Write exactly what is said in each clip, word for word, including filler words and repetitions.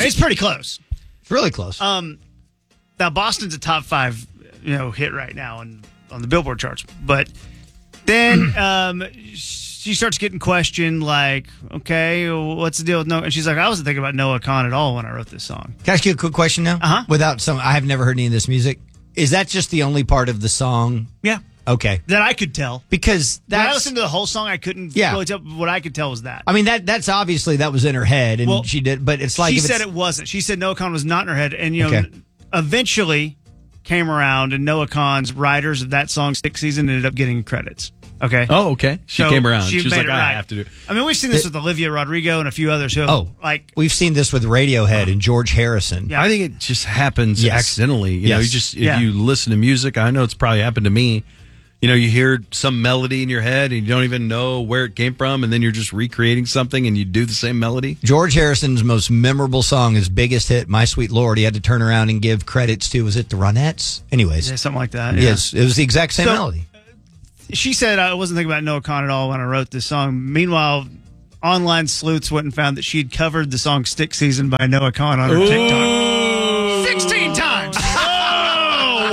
It's pretty close. It's really close. Um, now Boston's a top five, you know, hit right now on on the Billboard charts, but then um, she starts getting questioned, like, okay, what's the deal with Noah? And she's like, I wasn't thinking about Noah Khan at all when I wrote this song. Can I ask you a quick question now? Uh huh. Without some, I have never heard any of this music. Is that just the only part of the song? Yeah. Okay. That I could tell. Because When I that's, listened to the whole song, I couldn't Yeah. really tell. What I could tell was that. I mean, that that's obviously, that was in her head, and Well, she did, but it's like, she if said it's, it wasn't. She said Noah Khan was not in her head. And, you know, Okay. eventually came around, and Noah Khan's writers of that song, Stick Season, ended up getting credits. Okay. Oh, okay. She So came around. she She was made like, it I right. have to do it. I mean, we've seen this with Olivia Rodrigo and a few others who have, Oh, like, we've seen this with Radiohead and George Harrison. Yeah. I think it just happens Yes. accidentally. You know, Yes. you just, if Yeah. you listen to music, I know it's probably happened to me. You know, you hear some melody in your head and you don't even know where it came from, and then you're just recreating something and you do the same melody. George Harrison's most memorable song, his biggest hit, My Sweet Lord, he had to turn around and give credits to, was it the Ronettes? Anyways. yeah, something like that. Yeah. Yes, it was the exact same So- melody. She said, I wasn't thinking about Noah Khan at all when I wrote this song. Meanwhile, online sleuths went and found that she'd covered the song Stick Season by Noah Khan on her TikTok. sixteen times! Oh,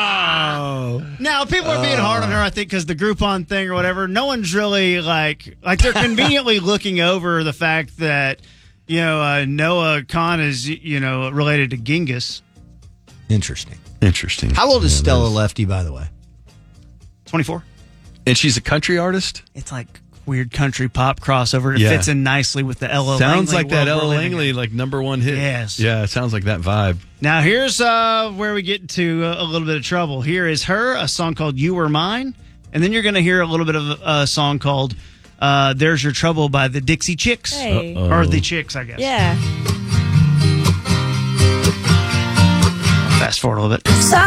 wow. Now, people are being hard on her, I think, because the Groupon thing or whatever. No one's really, like, like they're conveniently looking over the fact that, you know, uh, Noah Khan is, you know, related to Genghis. Interesting. Interesting. How old is Yeah, Stella that is- Lefty, by the way? twenty-four. And she's a country artist? It's like weird country pop crossover. It Yeah. fits in nicely with the Ella Sounds Langley like that world Ella we're living Langley, in. like number one hit. Yes. Yeah, it sounds like that vibe. Now, here's uh, where we get into a, a little bit of trouble. Here is her, a song called You Were Mine. And then you're going to hear a little bit of a song called uh, There's Your Trouble by the Dixie Chicks. Hey. Uh-oh. Or the Chicks, I guess. Yeah. Fast forward a little bit. So